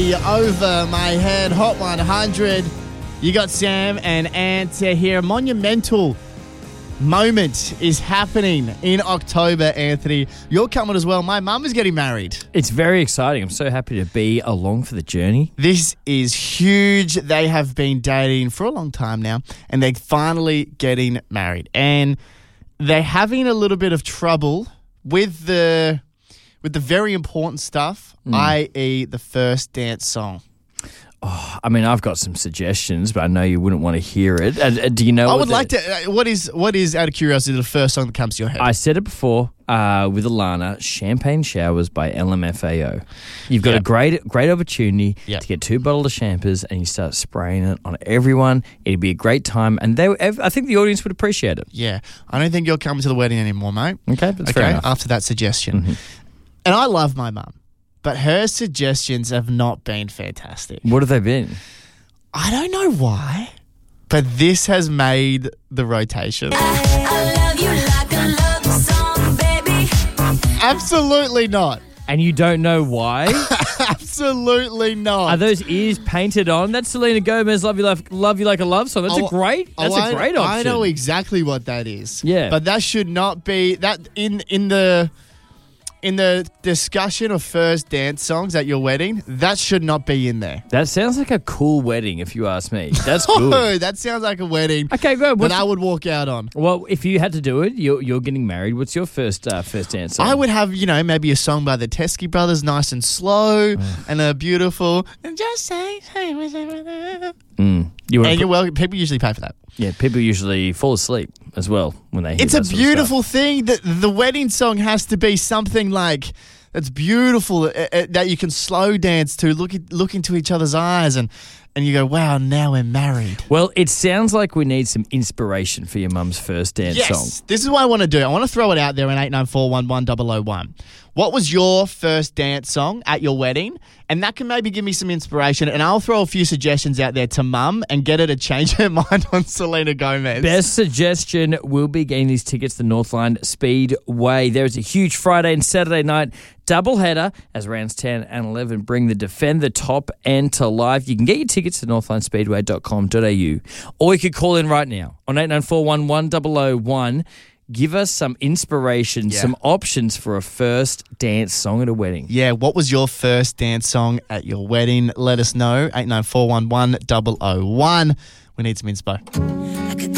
the Over My Head Hot 100. You got Sam and Ant here. A monumental moment is happening in October, Anthony. You're coming as well. My mum is getting married. It's very exciting. I'm so happy to be along for the journey. This is huge. They have been dating for a long time now, and they're finally getting married. And they're having a little bit of trouble with the very important stuff, i.e. the first dance song. Oh, I mean, I've got some suggestions, but I know you wouldn't want to hear it. Do you know? I would like to. What is, out of curiosity, the first song that comes to your head? I said it before with Alana, Champagne Showers by LMFAO. You've got a great opportunity to get 2 bottles of champers and you start spraying it on everyone. It'd be a great time, and I think the audience would appreciate it. Yeah. I don't think you're coming to the wedding anymore, mate. Okay, that's fair enough. After that suggestion. Mm-hmm. And I love my mum, but her suggestions have not been fantastic. What have they been? I don't know why, but this has made the rotation. I love you like a love song, baby. Absolutely not. And you don't know why? Absolutely not. Are those ears painted on? That's Selena Gomez, Love You Like a Love Song. That's a great option. I know exactly what that is. Yeah. But that should not be that in the discussion of first dance songs at your wedding, that should not be in there. That sounds like a cool wedding, if you ask me. That's good. good. That sounds like a wedding. Okay, good. That I would walk out on. Well, if you had to do it, you're getting married. What's your first dance song? I would have, maybe a song by the Teskey Brothers, nice and slow, and a beautiful. And just say. You're welcome. People usually pay for that. Yeah, people usually fall asleep as well when they hear It's that a sort beautiful thing that the wedding song has to be something like that's beautiful that you can slow dance to, look into each other's eyes and you go, wow, now we're married. Well, it sounds like we need some inspiration for your mum's first dance song. Yes, this is what I want to do. I want to throw it out there in 894111001. What was your first dance song at your wedding? And that can maybe give me some inspiration, and I'll throw a few suggestions out there to Mum and get her to change her mind on Selena Gomez. Best suggestion will be getting these tickets to Northline Speedway. There is a huge Friday and Saturday night doubleheader as rounds 10 and 11 bring the Defend the Top End to life. You can get your tickets to northlinespeedway.com.au, or you could call in right now on 894111001. Give us some inspiration, some options for a first dance song at a wedding. Yeah, what was your first dance song at your wedding? Let us know, 894111001. We need some inspo.